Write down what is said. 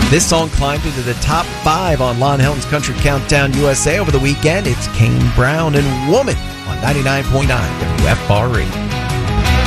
This song climbed into the top 5 on Lon Helton's Country Countdown USA over the weekend. It's Kane Brown and Woman on 99.9 WFRA.